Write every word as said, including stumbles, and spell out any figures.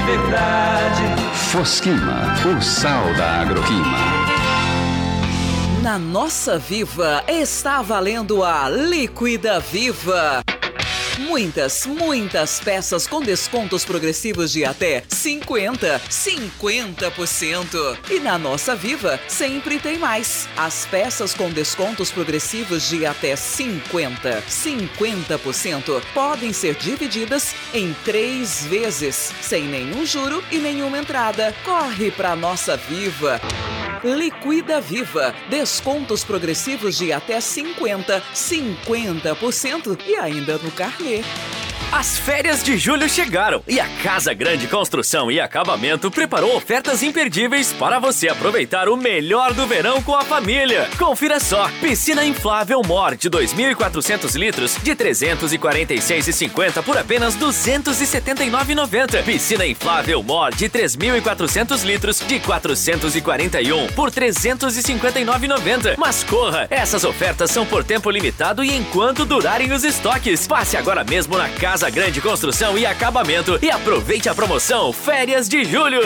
verdade. Fosquima, o sal da Agroquima. Na Nossa Viva está valendo a Liquida Viva. Muitas, muitas peças com descontos progressivos de até cinquenta, cinquenta por cento. E na Nossa Viva sempre tem mais. As peças com descontos progressivos de até cinquenta, cinquenta por cento podem ser divididas em três vezes, sem nenhum juro e nenhuma entrada. Corre pra Nossa Viva. Liquida Viva. Descontos progressivos de até cinquenta, cinquenta por cento e ainda no carnê. As férias de julho chegaram e a Casa Grande Construção e Acabamento preparou ofertas imperdíveis para você aproveitar o melhor do verão com a família. Confira só: piscina inflável Mor de dois mil e quatrocentos litros de trezentos e quarenta e seis reais e cinquenta centavos por apenas duzentos e setenta e nove reais e noventa centavos. Piscina inflável Mor de três mil e quatrocentos litros de quatrocentos e quarenta e um reais por trezentos e cinquenta e nove reais e noventa centavos. Mas corra, essas ofertas são por tempo limitado e enquanto durarem os estoques. Passe agora mesmo na Casa Grande Construção e Acabamento e aproveite a promoção Férias de Julho.